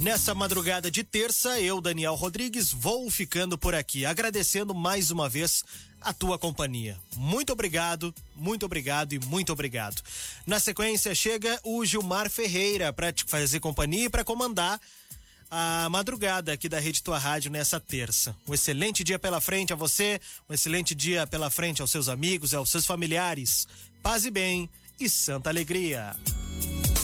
Nessa madrugada de terça, eu, Daniel Rodrigues, vou ficando por aqui, agradecendo mais uma vez a tua companhia. Muito obrigado e muito obrigado. Na sequência, chega o Gilmar Ferreira para te fazer companhia e para comandar a madrugada aqui da Rede Tua Rádio nessa terça. Um excelente dia pela frente a você, um excelente dia pela frente aos seus amigos, aos seus familiares. Paz e bem e santa alegria.